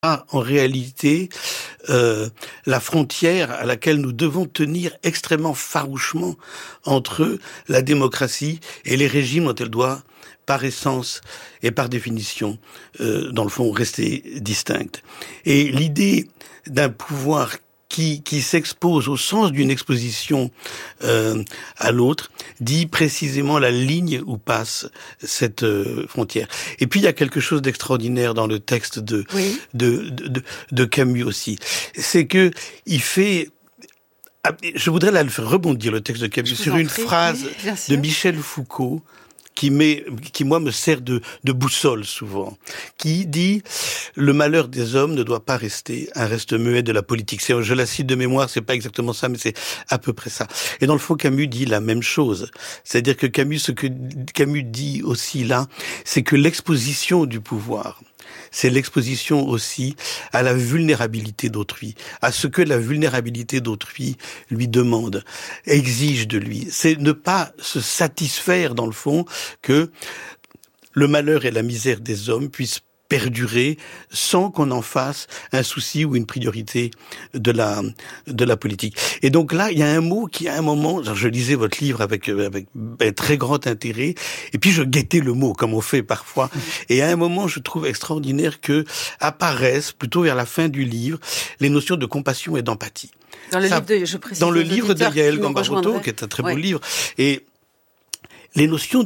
en réalité la frontière à laquelle nous devons tenir extrêmement farouchement entre la démocratie et les régimes dont elle doit, par essence et par définition, dans le fond, rester distincte. Et l'idée d'un pouvoir qui s'expose au sens d'une exposition à l'autre, dit précisément la ligne où passe cette frontière. Et puis il y a quelque chose d'extraordinaire dans le texte de Camus aussi, c'est que il fait. Je voudrais là le faire rebondir, le texte de Camus, sur une phrase de Michel Foucault qui moi me sert de boussole souvent, qui dit: le malheur des hommes ne doit pas rester un reste muet de la politique. Je la cite de mémoire, c'est pas exactement ça, mais c'est à peu près ça. Et dans le fond, Camus dit la même chose. C'est-à-dire que ce que Camus dit aussi là, c'est que l'exposition du pouvoir, c'est l'exposition aussi à la vulnérabilité d'autrui, à ce que la vulnérabilité d'autrui lui demande, exige de lui. C'est ne pas se satisfaire, dans le fond, que le malheur et la misère des hommes puissent perdurer sans qu'on en fasse un souci ou une priorité de la politique. Et donc là, il y a un mot qui, à un moment, je lisais votre livre avec très grand intérêt, et puis je guettais le mot, comme on fait parfois. Et à un moment, je trouve extraordinaire que apparaissent, plutôt vers la fin du livre, les notions de compassion et d'empathie. Dans le livre de Yaël Gambarotto, qui est un très beau livre. Et les notions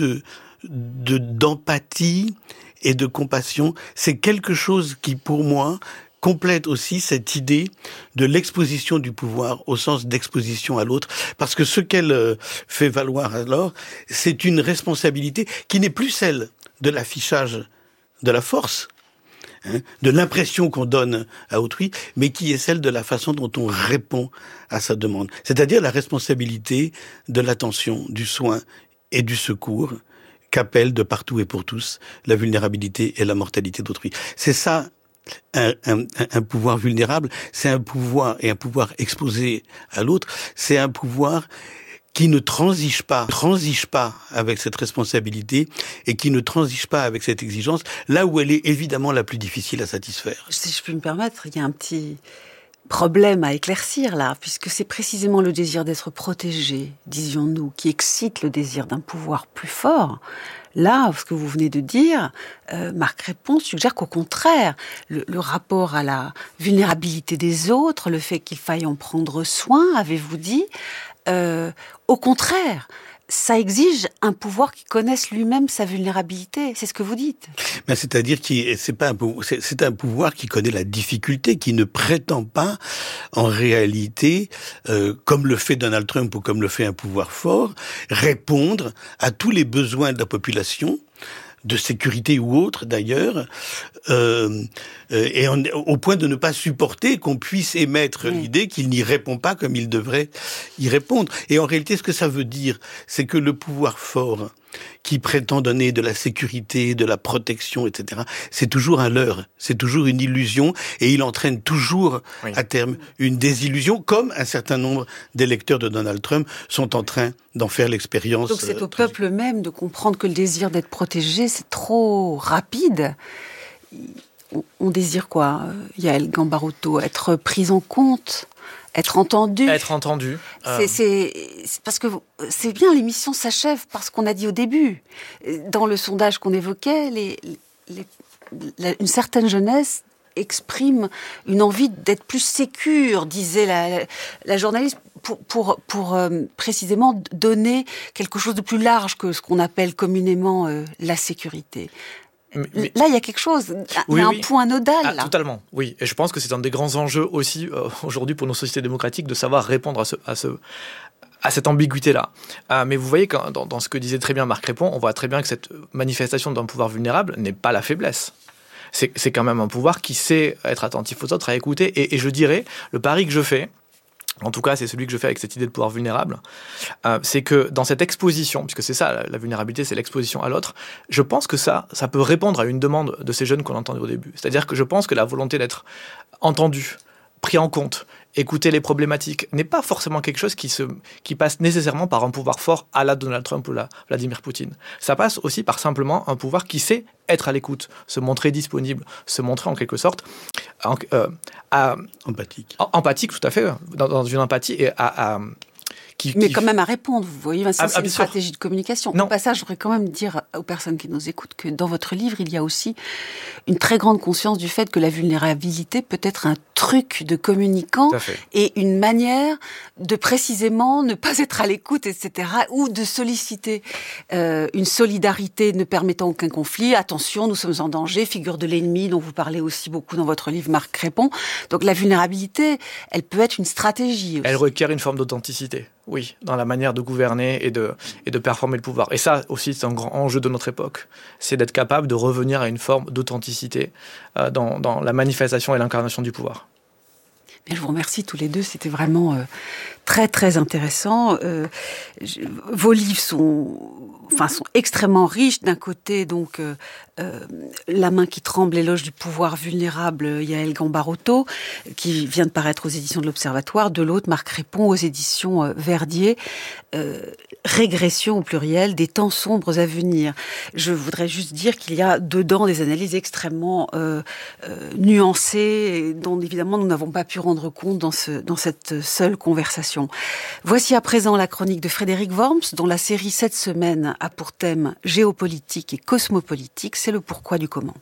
d'empathie et de compassion, c'est quelque chose qui, pour moi, complète aussi cette idée de l'exposition du pouvoir au sens d'exposition à l'autre, parce que ce qu'elle fait valoir alors, c'est une responsabilité qui n'est plus celle de l'affichage de la force, de l'impression qu'on donne à autrui, mais qui est celle de la façon dont on répond à sa demande. C'est-à-dire la responsabilité de l'attention, du soin et du secours qu'appelle de partout et pour tous la vulnérabilité et la mortalité d'autrui. C'est ça, un pouvoir vulnérable, c'est un pouvoir, et un pouvoir exposé à l'autre, c'est un pouvoir qui ne transige pas avec cette responsabilité et qui ne transige pas avec cette exigence, là où elle est évidemment la plus difficile à satisfaire. Si je peux me permettre, il y a un petit problème à éclaircir là, puisque c'est précisément le désir d'être protégé, disions-nous, qui excite le désir d'un pouvoir plus fort. Là, ce que vous venez de dire, Marc Répon suggère qu'au contraire, le rapport à la vulnérabilité des autres, le fait qu'il faille en prendre soin, avez-vous dit, au contraire, ça exige un pouvoir qui connaisse lui-même sa vulnérabilité. C'est ce que vous dites. Ben, c'est-à-dire que c'est un pouvoir qui connaît la difficulté, qui ne prétend pas, en réalité, comme le fait Donald Trump ou comme le fait un pouvoir fort, répondre à tous les besoins de la population, de sécurité ou autre d'ailleurs, et au point de ne pas supporter qu'on puisse émettre l'idée qu'il n'y répond pas comme il devrait y répondre. Et en réalité, ce que ça veut dire, c'est que le pouvoir fort, qui prétend donner de la sécurité, de la protection, etc., c'est toujours un leurre, c'est toujours une illusion, et il entraîne toujours, à terme, une désillusion, comme un certain nombre d'électeurs de Donald Trump sont en train d'en faire l'expérience. Donc c'est au peuple même de comprendre que le désir d'être protégé, c'est trop rapide. On désire quoi, Yaël Gambarotto? Être pris en compte, être entendu. Être entendu. C'est parce que c'est bien, l'émission s'achève par ce qu'on a dit au début. Dans le sondage qu'on évoquait, une certaine jeunesse exprime une envie d'être plus sécure, disait la journaliste, pour précisément donner quelque chose de plus large que ce qu'on appelle communément la sécurité. Mais là, il y a quelque chose, il y a un point nodal. Là. Totalement, oui. Et je pense que c'est un des grands enjeux aussi aujourd'hui pour nos sociétés démocratiques de savoir répondre à cette ambiguïté-là. Mais vous voyez, dans ce que disait très bien Marc Répon, on voit très bien que cette manifestation d'un pouvoir vulnérable n'est pas la faiblesse. C'est quand même un pouvoir qui sait être attentif aux autres, à écouter. Et je dirais, le pari que je fais, en tout cas, c'est celui que je fais avec cette idée de pouvoir vulnérable, c'est que dans cette exposition, puisque c'est ça, la vulnérabilité, c'est l'exposition à l'autre, je pense que ça peut répondre à une demande de ces jeunes qu'on entendait au début. C'est-à-dire que je pense que la volonté d'être entendu, pris en compte écouter les problématiques n'est pas forcément quelque chose qui passe nécessairement par un pouvoir fort à la Donald Trump ou la Vladimir Poutine. Ça passe aussi par simplement un pouvoir qui sait être à l'écoute, se montrer disponible, se montrer en quelque sorte empathique, tout à fait, dans une empathie et mais quand même à répondre, vous voyez, c'est une sûr. stratégie de communication. Non. Au passage, je voudrais quand même dire aux personnes qui nous écoutent que dans votre livre, il y a aussi une très grande conscience du fait que la vulnérabilité peut être un truc de communicant et une manière de précisément ne pas être à l'écoute, etc., ou de solliciter une solidarité ne permettant aucun conflit. Attention, nous sommes en danger, figure de l'ennemi, dont vous parlez aussi beaucoup dans votre livre, Marc Crépon. Donc la vulnérabilité, elle peut être une stratégie aussi. Elle requiert une forme d'authenticité. Oui, dans la manière de gouverner et de performer le pouvoir. Et ça aussi, c'est un grand enjeu de notre époque. C'est d'être capable de revenir à une forme d'authenticité dans la manifestation et l'incarnation du pouvoir. Je vous remercie tous les deux, c'était vraiment très très intéressant. Vos livres sont extrêmement riches. D'un côté, donc, La main qui tremble, l'éloge du pouvoir vulnérable, Yaël Gambarotto, qui vient de paraître aux éditions de l'Observatoire. De l'autre, Marc Crépon aux éditions Verdier. Régression au pluriel des temps sombres à venir. Je voudrais juste dire qu'il y a dedans des analyses extrêmement nuancées, dont évidemment nous n'avons pas pu rendre compte dans cette seule conversation. Voici à présent la chronique de Frédéric Worms, dont la série cette semaine a pour thème géopolitique et cosmopolitique. C'est le pourquoi du comment.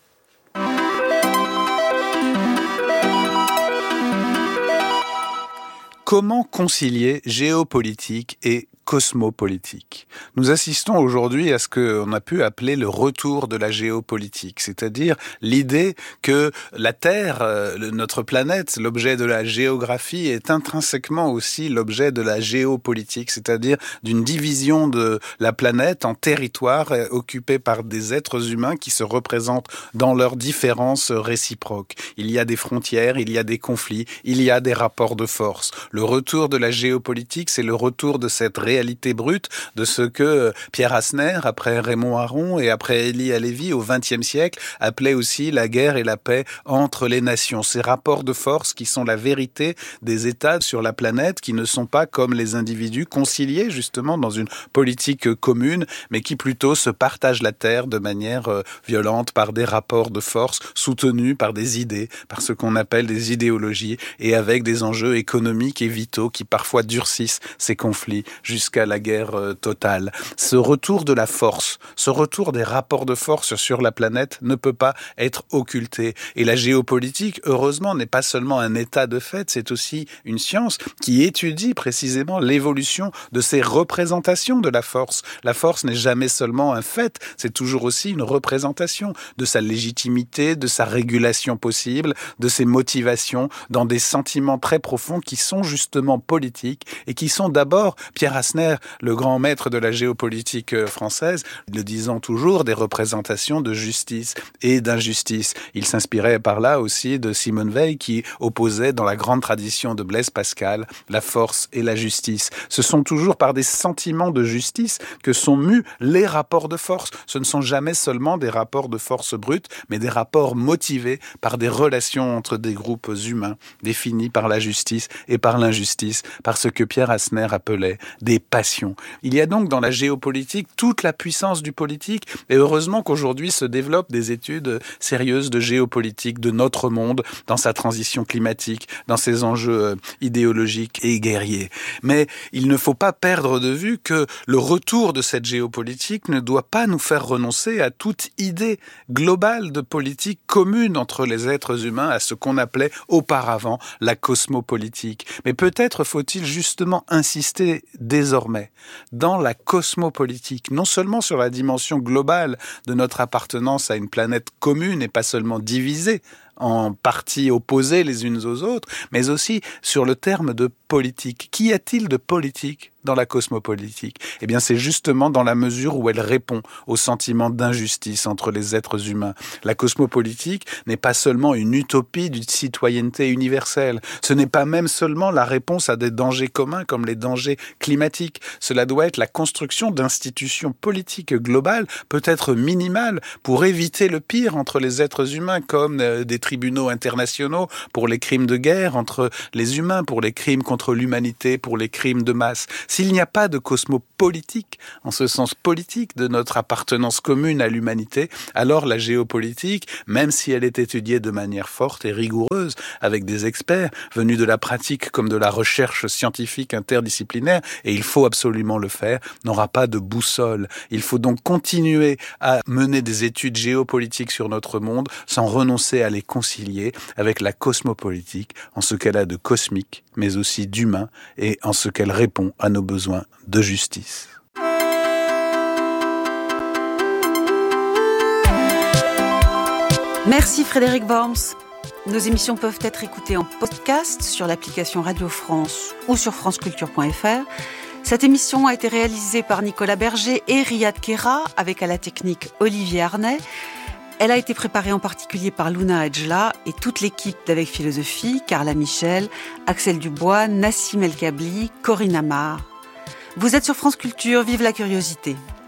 Comment concilier géopolitique et cosmopolitique? Nous assistons aujourd'hui à ce qu'on a pu appeler le retour de la géopolitique, c'est-à-dire l'idée que la Terre, notre planète, l'objet de la géographie, est intrinsèquement aussi l'objet de la géopolitique, c'est-à-dire d'une division de la planète en territoires occupés par des êtres humains qui se représentent dans leurs différences réciproques. Il y a des frontières, il y a des conflits, il y a des rapports de force. Le retour de la géopolitique, c'est le retour de cette réalité brute, de ce que Pierre Asner, après Raymond Aron et après Élie Halévy, au XXe siècle, appelait aussi la guerre et la paix entre les nations. Ces rapports de force qui sont la vérité des États sur la planète, qui ne sont pas comme les individus conciliés justement dans une politique commune, mais qui plutôt se partagent la terre de manière violente par des rapports de force soutenus par des idées, par ce qu'on appelle des idéologies, et avec des enjeux économiques et vitaux qui parfois durcissent ces conflits jusqu'à la guerre totale. Ce retour de la force, ce retour des rapports de force sur la planète ne peut pas être occulté. Et la géopolitique, heureusement, n'est pas seulement un état de fait, c'est aussi une science qui étudie précisément l'évolution de ces représentations de la force. La force n'est jamais seulement un fait, c'est toujours aussi une représentation de sa légitimité, de sa régulation possible, de ses motivations dans des sentiments très profonds qui sont justement politiques et qui sont d'abord, Pierre Asner, le grand maître de la géopolitique française, le disant toujours, des représentations de justice et d'injustice. Il s'inspirait par là aussi de Simone Veil qui opposait dans la grande tradition de Blaise Pascal la force et la justice. Ce sont toujours par des sentiments de justice que sont mus les rapports de force. Ce ne sont jamais seulement des rapports de force brutes, mais des rapports motivés par des relations entre des groupes humains définis par la justice et par l'injustice, par ce que Pierre Asner appelait des passions. Il y a donc dans la géopolitique toute la puissance du politique, et heureusement qu'aujourd'hui se développent des études sérieuses de géopolitique de notre monde, dans sa transition climatique, dans ses enjeux idéologiques et guerriers. Mais il ne faut pas perdre de vue que le retour de cette géopolitique ne doit pas nous faire renoncer à toute idée globale de politique commune entre les êtres humains, à ce qu'on appelait auparavant la cosmopolitique. Mais peut-être faut-il justement insister désormais dans la cosmopolitique, non seulement sur la dimension globale de notre appartenance à une planète commune et pas seulement divisée en parties opposées les unes aux autres, mais aussi sur le terme de politique. Qu'y a-t-il de politique dans la cosmopolitique? Eh bien, c'est justement dans la mesure où elle répond au sentiment d'injustice entre les êtres humains. La cosmopolitique n'est pas seulement une utopie d'une citoyenneté universelle. Ce n'est pas même seulement la réponse à des dangers communs comme les dangers climatiques. Cela doit être la construction d'institutions politiques globales, peut-être minimales, pour éviter le pire entre les êtres humains, comme des tribunaux internationaux pour les crimes de guerre entre les humains, pour les crimes contre l'humanité, pour les crimes de masse. S'il n'y a pas de cosmopolitique, en ce sens politique de notre appartenance commune à l'humanité, alors la géopolitique, même si elle est étudiée de manière forte et rigoureuse, avec des experts venus de la pratique comme de la recherche scientifique interdisciplinaire, et il faut absolument le faire, n'aura pas de boussole. Il faut donc continuer à mener des études géopolitiques sur notre monde sans renoncer à les concilier avec la cosmopolitique en ce qu'elle a de cosmique, mais aussi d'humain, et en ce qu'elle répond à nos besoins de justice. Merci Frédéric Worms. Nos émissions peuvent être écoutées en podcast sur l'application Radio France ou sur franceculture.fr. Cette émission a été réalisée par Nicolas Berger et Riyad Kera, avec à la technique Olivier Arnay. Elle a été préparée en particulier par Luna Adjla et toute l'équipe d'Avec Philosophie, Carla Michel, Axel Dubois, Nassim El Kabli, Corinne Amar. Vous êtes sur France Culture, vive la curiosité.